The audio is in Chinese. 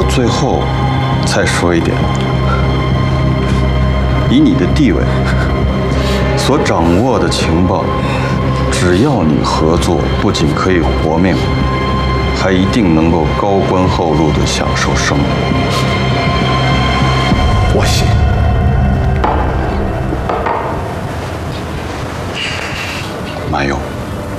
我最后再说一点，以你的地位，所掌握的情报，只要你合作，不仅可以活命，还一定能够高官厚禄地享受生活。 我信。